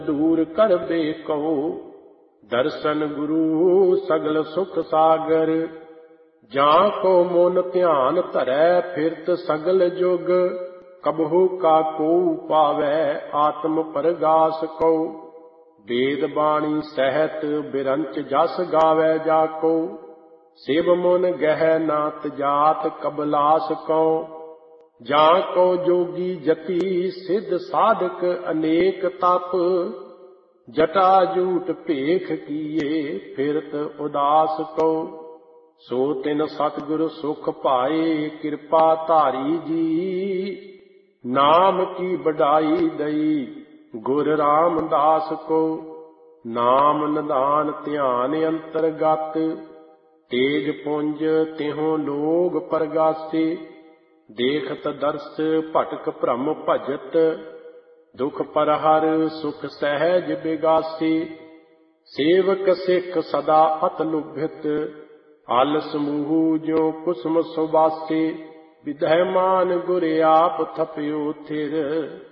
दूर कर बेको। दर्शन गुरु सगल सुख सागर। जाको मन ध्यान धरै फिरत सगल जुग। कबहु का को पावै आत्म परगास को। वेद बाणी सहत बिरंच जस गावै जाको। शिव मन गह नात जात कबलास को। जाको जोगी जति सिद्ध साधक अनेक तप। जटा जूट भेख किए फिरत उदास को। सो तिन सतगुर सुख पाए कृपा धारी जी। नाम की बढ़ाई दई गुर रामदास को। नाम निदान ध्यान अंतरगत। तेज पुंज तिहों लोग परगासे। देखत दर्श भटक भ्रम भजत। दुख परहर सुख सहज बिगासे। सेवक सिख सदा अत लुभित। आल समूह जो कुसुम सुबासे। विधैमान गुर आप थप्यो थिर।